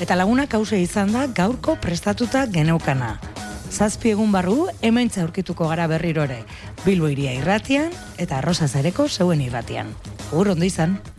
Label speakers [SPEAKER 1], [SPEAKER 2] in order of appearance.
[SPEAKER 1] Eta laguna kause izan da gaurko prestatuta geneukana. 7 egun barru, hementza aurkituko gara berrirore. Bilbo Hiria irratian eta Arrosa Zareko zeuen irratian. Agur ondo izan.